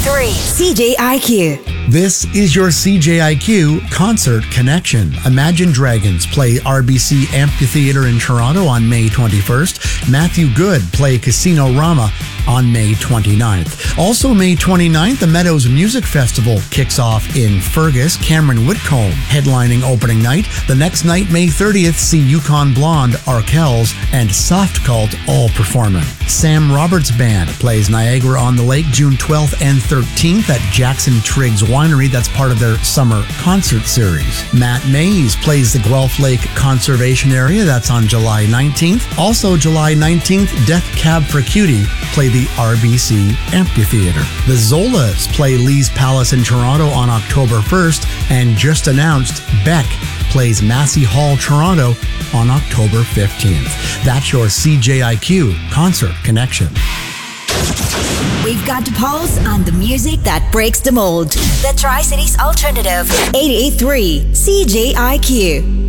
CJIQ. This is your CJIQ Concert Connection. Imagine Dragons play RBC Amphitheatre in Toronto on May 21st. Matthew Good play Casino Rama on May 29th. Also May 29th, the Meadows Music Festival kicks off in Fergus. Cameron Whitcomb headlining opening night. The next night, May 30th, see Yukon Blonde, Arkells, and Soft Cult all performing. Sam Roberts Band plays Niagara on the Lake June 12th and 13th at Jackson Triggs Winery. That's part of their summer concert series. Matt Mays plays the Guelph Lake Conservation Area. That's on July 19th. Also July 19th, Death Cab for Cutie play the RBC Amphitheatre. The Zolas play Lee's Palace in Toronto on October 1st, and just announced Beck plays Massey Hall, Toronto on October 15th. That's your CJIQ Concert Connection. We've got the pulse on the music that breaks the mold. The Tri-Cities Alternative. 88.3 CJIQ.